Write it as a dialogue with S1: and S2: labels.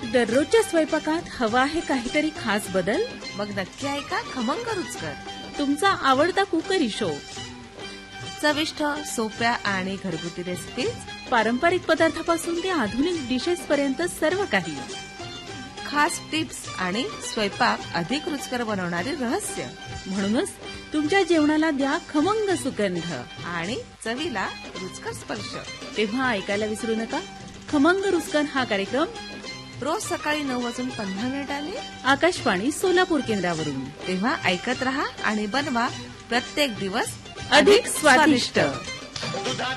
S1: दररोजच्या स्वयंपाकात हवा आहे काहीतरी खास बदल?
S2: मग नक्की ऐका खमंग रुचकर,
S1: तुमचा आवडता कुकरी शो.
S2: चविष्ट, सोप्या आणि घरगुती रेसिपीज,
S1: पारंपरिक पदार्थापासून ते आधुनिक डिशेस पर्यंत सर्व काही.
S2: खास टिप्स आणि स्वयंपाक अधिक रुचकर बनवणारे रहस्य.
S1: म्हणूनच तुमच्या जेवणाला द्या खमंग सुगंध
S2: आणि चवीला रुचकर स्पर्श.
S1: तेव्हा ऐकायला विसरू नका खमंग रुचकर हा कार्यक्रम
S2: रोज सकाळी 9:15
S1: आकाशवाणी सोलापूर केंद्रावरून.
S2: तेव्हा ऐकत रहा आणि बनवा प्रत्येक दिवस
S1: अधिक स्वादिष्ट.